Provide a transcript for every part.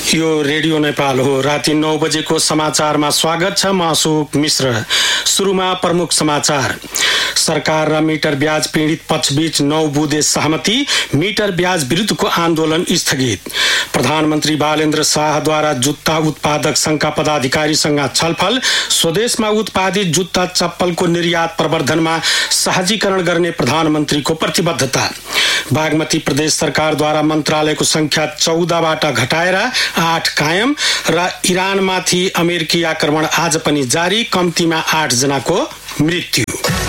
यो रेडियो नेपाल हो। राति 9 बजेको समाचारमा स्वागत छ। म अशोक मिश्र। सुरुमा प्रमुख समाचार। सरकार र मिटर ब्याज पीडित पक्षबीच 9 बुँदे सहमति, मिटर ब्याज विरुद्धको आन्दोलन स्थगित। प्रधानमन्त्री बालेन्द्र शाहद्वारा जुत्ता उत्पादक संघका पदाधिकारीसँग छलफल, स्वदेशमा उत्पादित जुत्ता चप्पलको निर्यात प्रवर्धनमा सहजीकरण गर्ने प्रधानमन्त्रीको प्रतिबद्धता। बागमती प्रदेश सरकारद्वारा मन्त्रालयको संख्या 14बाट घटाएर 8 कायम र इरानमाथि अमेरिकी आक्रमण आज पनि जारी, कम्तीमा 8 जनाको मृत्यु।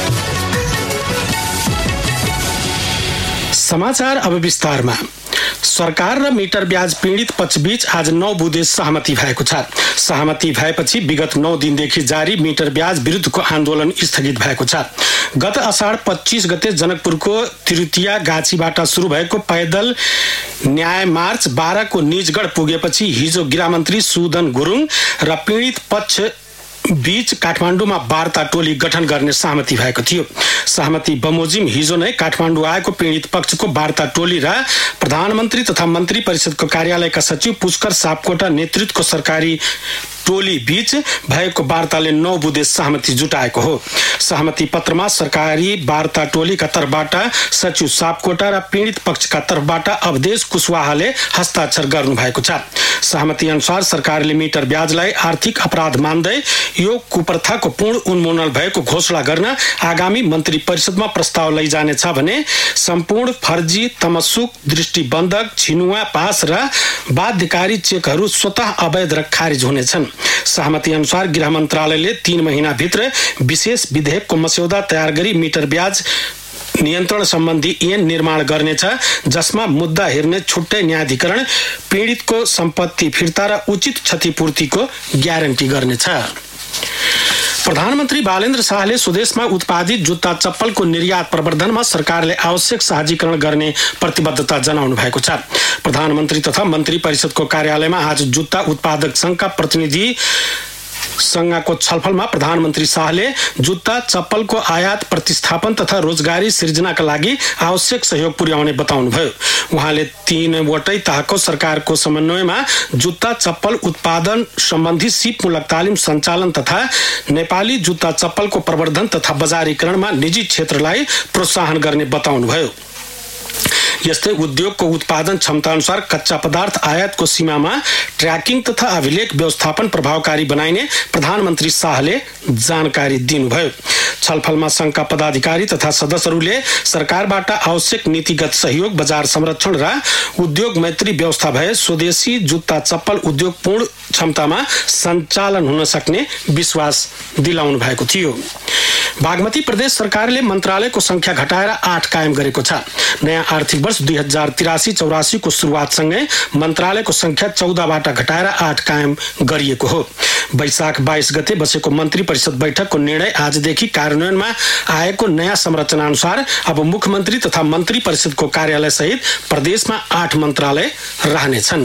समाचार अब विस्तारमा। सरकार र मिटर ब्याज पीडित पक्षबीच आज 9 बुँदे सहमति भएको छ। सहमति भएपछि विगत 9 दिनदेखि जारी मिटर ब्याज विरुद्धको आन्दोलन स्थगित भएको छ। गत असाढ 25 गते जनकपुरको तिरुतिया गाछीबाट सुरु भएको पैदल न्याय मार्च 12 को निजगढ पुगेपछि हिजो गृहमन्त्री सुदन गुरुङ र पीडित पक्ष बीच काठमाडौँमा वार्ता टोली गठन गर्ने सहमति भएको थियो। सहमति बमोजिम हिजो नै काठमाडौँ आएको पीडित पक्षको वार्ता टोली र प्रधानमन्त्री तथा मन्त्री परिषदको कार्यालयका सचिव पुष्कर सापकोटा नेतृत्वको सरकारी टोली बीच भएको वार्ताले 9 बुँदे सहमति जुटाएको हो। सहमति पत्रमा सरकारी वार्ता टोलीका तर्फबाट सचिव सापकोटा र पीडित पक्षका तर्फबाट अवधेश कुशवाहाले हस्ताक्षर गर्नु भएको छ। सहमति अनुसार सरकारले मिटर ब्याजलाई आर्थिक अपराध मान्दै यो कुप्रथाको पूर्ण उन्मूलन भएको घोषणा गर्न आगामी मन्त्री परिषदमा प्रस्ताव लैजानेछ भने सम्पूर्ण फर्जी, तमसुक, दृष्टिबन्धक, छिनुवा पास र बाध्यकारी चेकहरू स्वतः अवैध र खारिज हुनेछन्। सहमति अनुसार गृह मन्त्रालयले 3 महिनाभित्र विशेष विधेयकको मस्यौदा तयार गरी मिटर ब्याज नियन्त्रण सम्बन्धी ऐन निर्माण गर्नेछ, जसमा मुद्दा हेर्ने छुट्टै न्यायाधिकरण, पीडितको सम्पत्ति फिर्ता र उचित क्षतिपूर्तिको ग्यारेन्टी गर्नेछ। प्रधानमन्त्री बालेन्द्र शाहले स्वदेशमा उत्पादित जुत्ता चप्पलको निर्यात प्रवर्धनमा सरकारले आवश्यक सहजीकरण गर्ने प्रतिबद्धता जनाउनु भएको छ। प्रधानमन्त्री तथा मन्त्री परिषदको कार्यालयमा आज जुत्ता उत्पादक संघका प्रतिनिधि संघको छलफलमा प्रधानमन्त्री शाहले जुत्ता चप्पलको आयात, प्रतिस्थापन तथा रोजगारी सिर्जनाका लागि आवश्यक सहयोग पुर्याउने बताउनुभयो। उहाँले 3वटै तहको सरकारको समन्वयमा जुत्ता चप्पल उत्पादन सम्बन्धी सिपमूलक तालिम सञ्चालन तथा नेपाली जुत्ता चप्पलको प्रवर्धन तथा बजारीकरणमा निजी क्षेत्रलाई प्रोत्साहन गर्ने बताउनुभयो। यस्तै उद्योगको उत्पादन क्षमता अनुसार कच्चा पदार्थ आयातको सीमामा ट्र्याकिङ तथा अभिलेख व्यवस्थापन प्रभावकारी बनाइने प्रधानमन्त्री शाहले जानकारी दिनुभयो। छलफलमा संघका पदाधिकारी तथा सदस्यहरूले सरकारबाट आवश्यक नीतिगत सहयोग, बजार संरक्षण र उद्योग मैत्री व्यवस्था भए स्वदेशी जुत्ता चप्पल उद्योग पूर्ण क्षमतामा सञ्चालन हुन सक्ने विश्वास दिलाउनु भएको थियो। बागमती प्रदेश सरकारले मन्त्रालयको संख्या घटाएर 8 कायम गरेको छ। नयाँ आर्थिक वर्ष 2083-84 को सुरुवातसँगै मन्त्रालयको संख्या 14बाट घटाएर 8 कायम गरिएको हो। वैशाख 22 गते बसेको मन्त्री परिषद बैठकको निर्णय आजदेखि कार्यान्वयनमा आएको नयाँ संरचना अनुसार अब मुख्यमन्त्री तथा मन्त्री परिषदको कार्यालय सहित प्रदेशमा 8 मन्त्रालय रहनेछन्।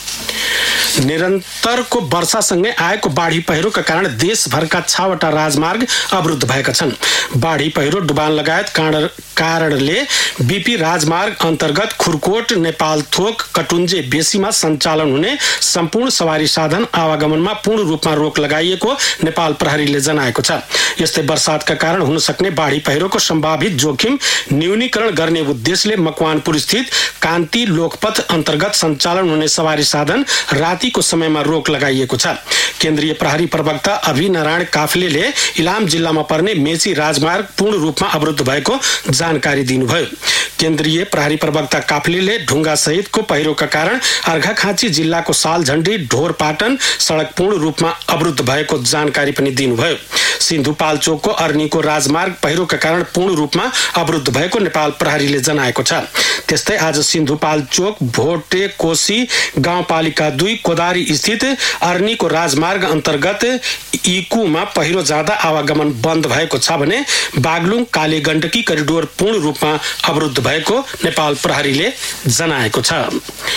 निरन्तरको वर्षासँगै आएको बाढी पहिरोका कारण देशभरका 6वटा राजमार्ग अवरुद्ध भएका छन्। बाढी पहिरो, डुबान लगायत कारणले बीपी राजमार्ग अन्तर्गत खुरकोट, नेपाल थोक, कटुन्जे बेसीमा सञ्चालन हुने सम्पूर्ण सवारी साधन आवागमनमा पूर्ण रूपमा रोक लगाइएको नेपाल प्रहरीले जनाएको छ। यस्तै वर्षातका कारण हुन सक्ने बाढी पहिरोको सम्भावित जोखिम न्यूनीकरण गर्ने उद्देश्यले मकवानपुर स्थित कान्ति लोकपथ अन्तर्गत सञ्चालन हुने सवारी साधन रातिको समयमा रोक लगाइएको छ। केन्द्रीय प्रहरी प्रवक्ता अभिनारायण काफलेले इलाम जिल्लामा पर्ने मेची राजमार्ग पूर्ण रूपमा अवरुद्ध भएको जानकारी दिनुभयो। केन्द्रीय प्रहरी प्रवक्ता काफलेले ढुङ्गा सहितको पहिरोका कारण अर्घाखाँची जिल्लाको सालझण्डी ढोरपाटन सडक पूर्ण रूपमा अवरुद्ध भएको जानकारी पनि दिनुभयो। सिन्धुपाल्चोकको अर्नीको राजमार्ग पहिरोका कारण पूर्ण रूपमा अवरुद्ध भएको नेपाल प्रहरीले जनाएको छ। त्यस्तै आज सिन्धुपाल्चोक भोटे कोशी गाउँपालिका 2 कोदारी स्थित अर्नीको राजमार्ग अन्तर्गत इकुमा पहिरो जाँदा आवागमन बन्द भएको छ भने बागलुङ कालीगण्डकी करिडोर पूर्ण रूपमा अवरुद्ध भएको नेपाल प्रहरीले जनाएको छ।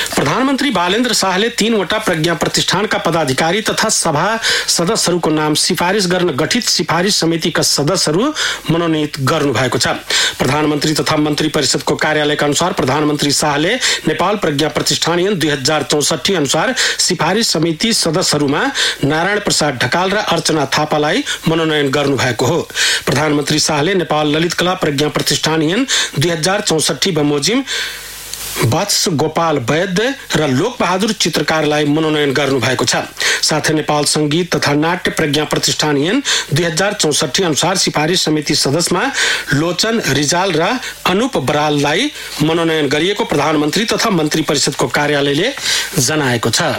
प्रधानमन्त्री बालेन्द्र शाहले 3वटा प्रज्ञा प्रतिष्ठानका पदाधिकारी तथा सभा सदस्यहरूको नाम सिफारिस गर्न गठित सिफारिस समितिका सदस्यहरू मनोनित गर्नु भएको छ। प्रधानमन्त्री तथा मन्त्री परिषदको कार्यालयका अनुसार प्रधानमन्त्री शाहले नेपाल प्रज्ञा प्रतिष्ठान ऐन 2064 अनुसार सिफारिस समिति सदस्यहरूमा नारायण प्रसाद ढकाल र अर्चना थापालाई मनोनयन गर्नु भएको हो। प्रधानमन्त्री शाहले नेपाल ललित कला प्रज्ञा प्रतिष्ठान ऐन 2064 बमोजिम वत्स गोपाल वैद्य र लोकबहादुर चित्रकारलाई मनोनयन गर्नु भएको छ। साथै नेपाल संगीत तथा नाट्य प्रज्ञा प्रतिष्ठान ऐन 2064 अनुसार सिफारिस समिति सदस्यमा लोचन रिजाल र अनुप बराललाई मनोनयन गरिएको प्रधानमन्त्री तथा मन्त्री परिषदको कार्यालयले जनाएको छ।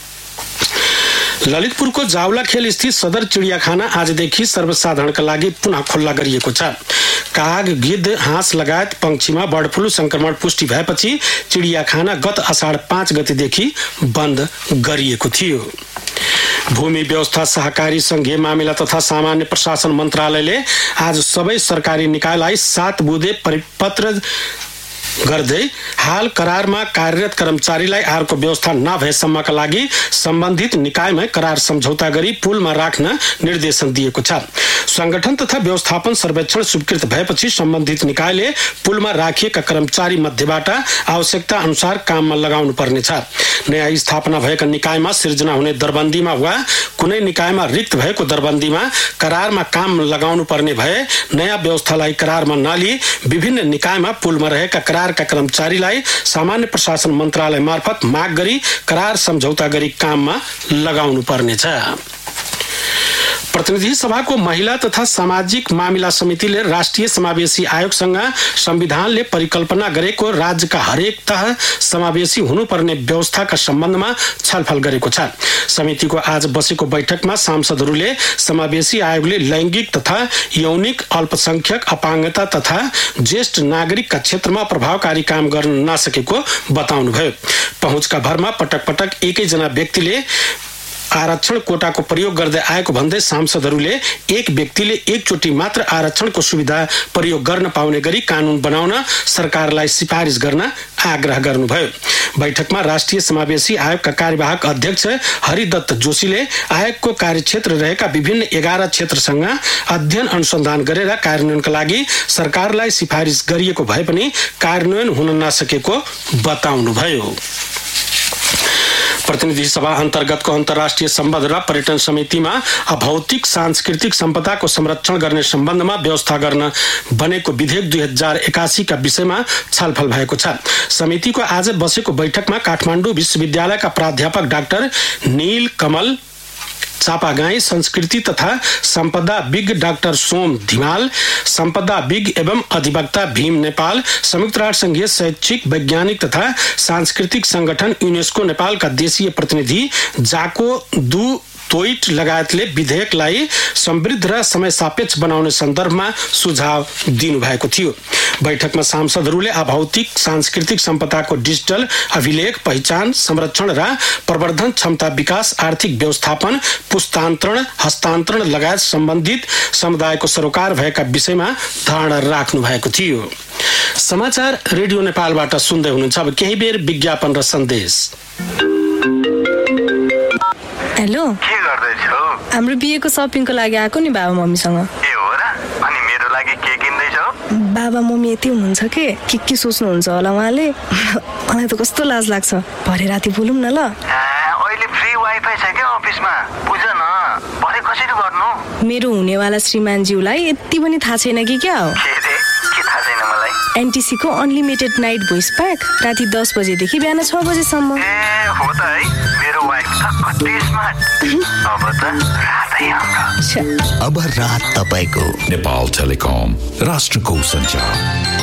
ललितपुरको जावला खेल स्थित सदर चिडियाखाना आजदेखि सर्वसाधारणका लागि पुनः खुल्ला गरिएको छ। काग, गिद्ध, हाँस लगायत पंक्षीमा बर्ड फ्लू संक्रमण पुष्टि भएपछि चिडियाखाना गत असाढ 5 गतेदेखि बन्द गरिएको थियो। भूमि व्यवस्था सहकारी संघीय मामिला तथा सामान्य प्रशासन मन्त्रालयले आज सबै सरकारी निकायलाई 7 बुँदे परिपत्र गर्दै हाल करारमा कार्यरत कर्मचारीलाई आरको व्यवस्था नभएसम्मका लागि सम्बन्धित निकायमा करार सम्झौता गरी पुलमा राख्न निर्देशन दिएको छ। संगठन तथा व्यवस्थापन सर्वेक्षण स्वीकृत भएपछि सम्बन्धित निकायले पुलमा राखिएका कर्मचारी मध्येबाट आवश्यकता अनुसार काममा लगाउनु पर्नेछ। नयाँ स्थापना भएका निकायमा सिर्जना हुने दरबन्दीमा वा कुनै निकायमा रिक्त भएको दरबन्दीमा करारमा काम लगाउनु पर्ने भए नयाँ व्यवस्थालाई करारमा नलिई विभिन्न निकायमा पुलमा रहेका करारका कर्मचारीलाई सामान्य प्रशासन मन्त्रालय मार्फत माग गरी करार सम्झौता गरी काममा लगाउनु पर्नेछ। प्रतिनिधि सभाको महिला तथा सामाजिक मामिला समितिले राष्ट्रिय समावेशी आयोगसँग संविधानले परिकल्पना गरेको राज्यका हरेक तह समावेशी हुनुपर्ने व्यवस्थाका सम्बन्धमा छलफल गरेको छ। समितिको आज बसेको बैठकमा सांसदहरूले समावेशी आयोगले लैंगिक तथा यौनिक अल्पसंख्यक अपाङ्गता तथा ज्येष्ठ नागरिकका क्षेत्रमा प्रभावकारी काम गर्न नसकेको बताउनुभयो। पहुँचका भरमा पटक पटक एकैजना व्यक्तिले आरक्षण कोटाको प्रयोग गर्दै आएको भन्दै सांसदहरूले एक व्यक्तिले एकचोटि मात्र आरक्षणको सुविधा प्रयोग गर्न पाउने गरी कानून बनाउन सरकारलाई सिफारिस गर्न आग्रह गर्नुभयो। बैठकमा राष्ट्रिय समावेशी आयोगका कार्यवाहक अध्यक्ष हरिदत्त जोशीले आयोगको कार्यक्षेत्र रहेका विभिन्न 11 क्षेत्रसँग अध्ययन अनुसन्धान गरेर कार्यान्वयनका लागि सरकारलाई सिफारिस गरिएको भए पनि कार्यान्वयन हुन नसकेको बताउनुभयो। प्रतिनिधि सभा अन्तर्गतको अन्तर्राष्ट्रिय सम्बन्ध र पर्यटन समितिमा अभौतिक सांस्कृतिक सम्पदाको संरक्षण गर्ने सम्बन्धमा व्यवस्था गर्न बनेको विधेयक 2081 का विषयमा छलफल भएको छ। समितिको आज बसेको बैठकमा काठमाडौँ विश्वविद्यालयका प्राध्यापक डाक्टर नील कमल चापागाई, संस्कृति तथा संपदा विज्ञ डाक्टर सोम धिमाल, संपदा विज्ञ एवं अधिवक्ता भीम नेपाल, संयुक्त राष्ट्र संघीय शैक्षिक वैज्ञानिक तथा सांस्कृतिक संगठन यूनेस्को नेपालका देशीय प्रतिनिधि जाको दु तोइट लगायतले विधेयकलाई समृद्ध र समय सापेक्ष बनाउने सन्दर्भमा सुझाव दिनुभएको थियो। बैठकमा सांसदहरूले अभौतिक सांस्कृतिक सम्पदाको डिजिटल अभिलेख, पहिचान, संरक्षण र प्रवर्धन क्षमता विकास, आर्थिक व्यवस्थापन, पुस्तान्तरण, हस्तान्तरण लगायत सम्बन्धित समुदायको सरोकार भएका विषयमा धारणा राख्नु भएको थियो। समाचार रेडियो नेपालबाट सुन्दै हुनुहुन्छ। अब केही बेर विज्ञापन र सन्देश। हेलो, के गर्दैछौ? हाम्रो बिहेको सपिङको लागि आएको नि बाबा मम्मीसँग। ए हो र? अनि मेरो लागि के किन्दैछौ? बाबा मम्मी यति हुनुहुन्छ के सोच्नुहुन्छ होला उहाँले। मलाई त कस्तो लाज लाग्छ। भरे राति बोलौँ न ल। अहिले फ्री वाइफाई छ के अफिसमा? बुझ न, भरे कसरी गर्नु? मेरो हुनेवाला श्रीमानज्यूलाई यति पनि थाहा छैन कि क्या हो? के थाहा छैन मलाई? एनटिसी को अनलिमिटेड नाइट भोइस प्याक राति 10 बजेदेखि बिहान 6 बजेसम्म। ए हो त है, मेरो वाइफ त कति स्मार्ट। अब त रातै हाम्रो। अब रात तपाईको। नेपाल टेलिकम, राष्ट्रको सञ्चार।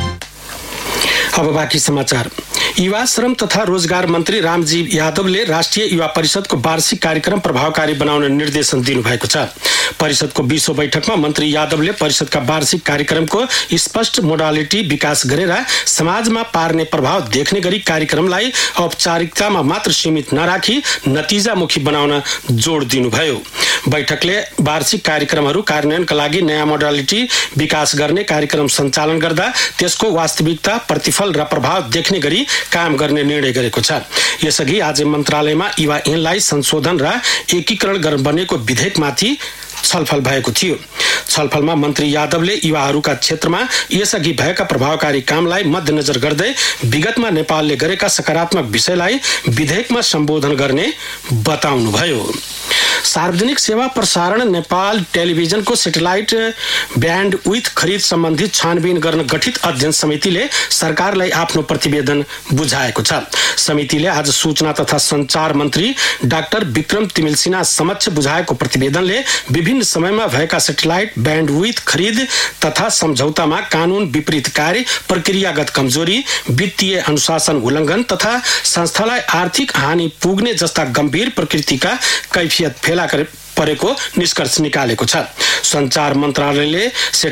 अब बाँकी समाचार। युवा श्रम तथा रोजगार मन्त्री रामजी यादवले राष्ट्रिय युवा परिषदको वार्षिक कार्यक्रम प्रभावकारी बनाउने निर्देशन दिनुभएको छ। परिषदको 20औं बैठकमा मन्त्री यादवले परिषदका वार्षिक कार्यक्रमको स्पष्ट मोडालिटी विकास गरेर समाजमा पार्ने प्रभाव देख्ने गरी कार्यक्रमलाई औपचारिकतामा मात्र सीमित नराखी नतिजामुखी बनाउन जोड दिनुभयो। बैठकले वार्षिक कार्यक्रमहरू कार्यान्वयनका लागि नयाँ मोडालिटी विकास गर्ने कार्यक्रम सञ्चालन गर्दा त्यसको वास्तविकता प्रतिफल र प्रभाव देख्ने गरी काम गर्ने निर्णय गरेको छ। यसअघि आज मन्त्रालयमा युवा ऐनलाई संशोधन र एकीकरण गर्न बनेको विधेयकमाथि छलफल भएको थियो। छलफलमा मन्त्री यादवले युवाहरूका क्षेत्रमा यसअघि भएका प्रभावकारी कामलाई मध्यनजर गर्दै विगतमा नेपालले गरेका सकारात्मक विषयलाई विधेयकमा सम्बोधन गर्ने बताउनुभयो। सार्वजनिक सेवा प्रसारण नेपाल टेलिभिजनको सेटेलाइट ब्यान्ड विथ खरिद सम्बन्धी छानबिन गर्न गठित अध्ययन समितिले सरकारलाई आफ्नो प्रतिवेदन बुझाएको छ। समितिले आज सूचना तथा सञ्चार मन्त्री डाक्टर विक्रम तिमिल सिन्हा समक्ष बुझाएको प्रतिवेदनले विभिन्न समयमा भएका सेटेलाइट ब्यान्ड विथ खरिद तथा सम्झौतामा कानून विपरीत कार्य, प्रक्रियागत कमजोरी, वित्तीय अनुशासन उल्लङ्घन तथा संस्थालाई आर्थिक हानि पुग्ने जस्ता गम्भीर प्रकृतिका कैफियत फेला परेको निष्कर्ष निकालेको छ। सञ्चार मन्त्रालयले